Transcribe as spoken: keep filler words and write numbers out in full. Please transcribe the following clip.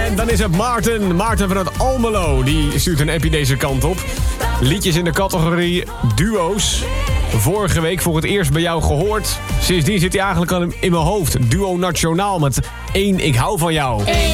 En dan is het Maarten. Maarten vanuit Almelo. Die stuurt een appje deze kant op. Liedjes in de categorie duo's. Vorige week voor het eerst bij jou gehoord. Sindsdien zit hij eigenlijk al in mijn hoofd. Duo Nationaal met één Ik hou van jou. Eén